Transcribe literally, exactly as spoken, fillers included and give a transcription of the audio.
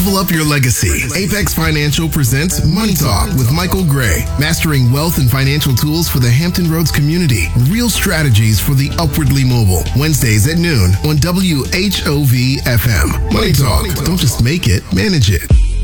Level up your legacy. Apex Financial presents Money Talk with Michael Gray, mastering wealth and financial tools for the Hampton Roads community. Real strategies for the upwardly mobile. Wednesdays at noon on W H O V F M. Money Talk. Don't just make it, manage it.